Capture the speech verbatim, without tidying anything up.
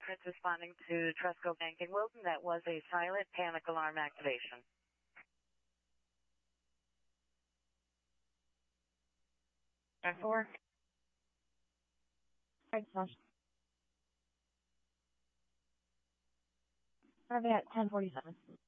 Prince responding to Trustco Bank in Wilton. That was a silent panic alarm activation. ten four. Thanks, Josh. Harvey at ten forty-seven.